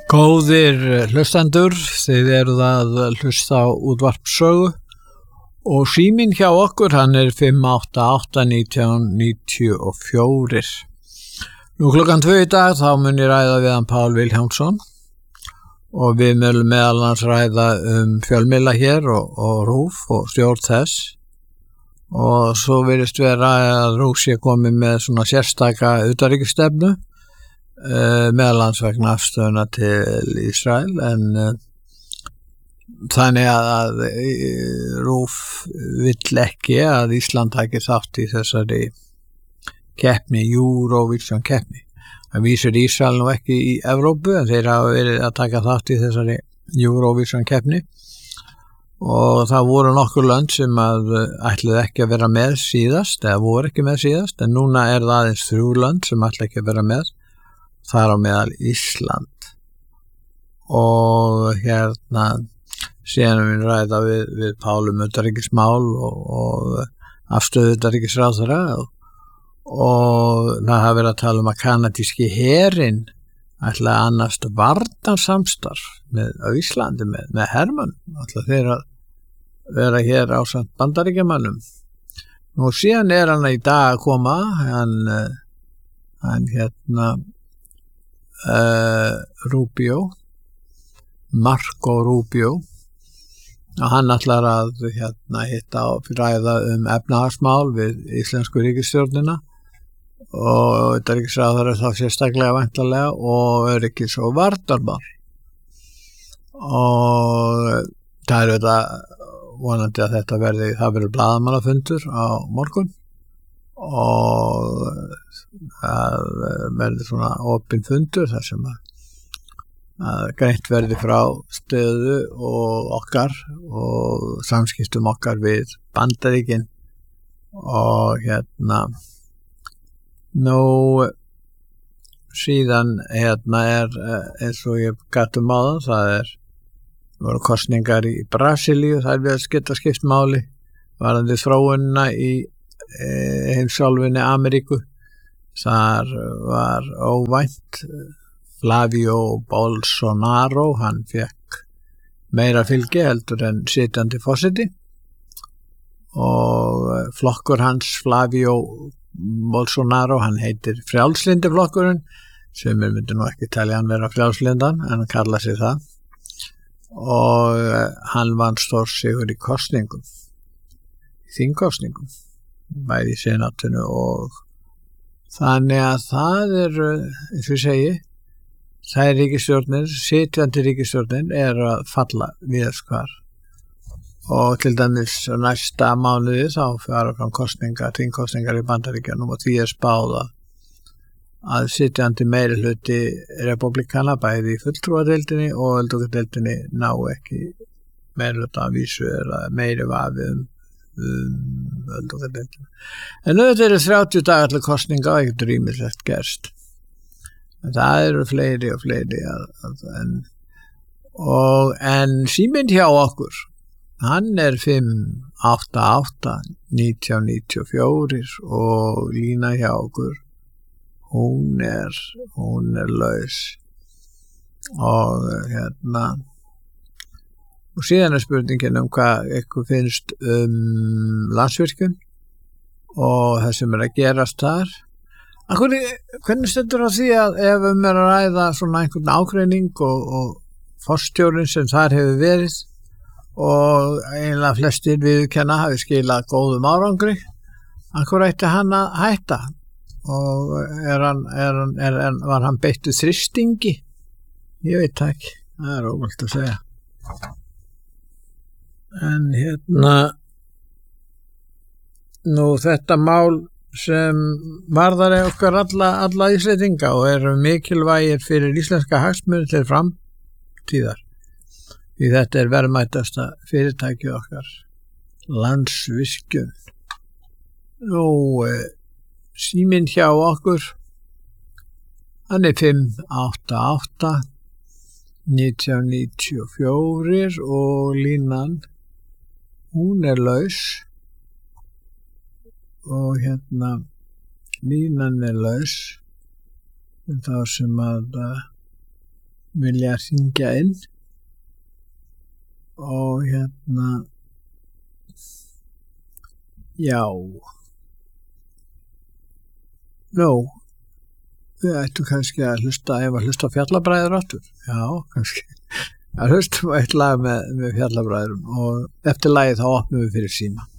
Góðir hlustendur, þið eruð að hlusta á útvarpssögu og síminn hjá okkur hann er 588-1994. Nú klukkan 2 í dag þá mun ég ræða við hann Pál Vilhjálmsson og við munum meðal annars ræða fjölmiðla hér og RÚV og stjórn þess og svo virðist vera að RÚV sé komið með svona sérstaka utanríkisstefnu meðal annars vegna afstöðuna til Ísrael en þannig að RÚV vill ekki að Ísland taki þátt í þessari keppni, Eurovision keppni. Það vísir Ísrael nú ekki í Evrópu en þeir hafa verið að taka þátt í þessari Eurovision keppni og það voru nokkur lönd sem að ætluðu ekki að vera með síðast eða voru ekki með síðast en núna er það aðeins 3 lönd sem ætla ekki að vera með. Þar á meðal Ísland og síðan við ræða við Pálum utanríkismál og afstöðu utanríkisráðherra og það hafa verið að tala að kanadíski herinn ætla að annast varnarsamstarf á Íslandi með hermann ætla þeir að vera hér ásamt Bandaríkjamönnum og síðan er hann í dag að koma hann Rubio Marco Rubio og hann ætlar að hitta og ræða efnahagsmál við íslensku ríkisstjórnina og utanríkisráðherra þá sérstaklega væntanlega og öryggis og varnarmál og það er þetta vonandi að þetta það verður blaðamannafundur á morgun og það verður svona opinn fundur þar sem að greint verði frá stöðu og okkar og samskiptum okkar við Bandaríkin og nú síðan er eins og ég gat áðan það voru kosningar í Brasilíu þær við geta skipt máli varðandi þróunina í heimsálfunni Ameríku þar var óvænt Flavio Bolsonaro hann fekk meira fylgi heldur en sitjandi forseti og flokkur hans Flavio Bolsonaro hann heitir frjálslyndi flokkurinn sem myndi nú ekki telja hann vera frjálslyndan en hann kallar sig það og hann vann stórsigur í kosningum þingkosningum bæði í senatinu og þannig að það eins og ég segi þær ríkisstjórnir, sitjandi ríkisstjórnin að falla víðast hvar og til dæmis næsta mánuði þá fara fram þingkosningar í Bandaríkjunum og því spáð að sitjandi meirihluti republikana bæði í fulltrúadeildinni og öldungadeildinni ná ekki meirihluta vísu eða meiri vafi öldungadeildinni. En auðvitað 30 dagar til kosninga og ekkert rýmislegt gerst. Það eru fleiri og fleiri en síminn hjá okkur hann 588-1994 og lína hjá okkur hún laus og og síðan spurningin hvað eitthvað finnst Landsvirkjun og það sem að gerast þar hvernig stendur á því að ef er að ræða svona einhvern ágreining og forstjórinn sem þar hefur verið og eiginlega flestir viðurkenna hafi skilað góðum árangri akkur ætti hann að hætta og var hann beittur þrýstingi ég veit ekki, það ómögulegt að segja en nú þetta mál sem varðar okkar alla Íslendinga og eru mikilvægir fyrir íslenska hagsmuni til framtíðar því þetta verðmætasta fyrirtæki okkar Landsvirkjun nú síminn hjá okkur hann 588-1994 og línan hún laus og línan laus þá sem að vilja hringja inn og já við ættum kannski að hlusta á Fjallabræður aftur, já, kannski að hlusta á eitt lag með Fjallabræðurum og eftir lagið þá opnum við fyrir síma.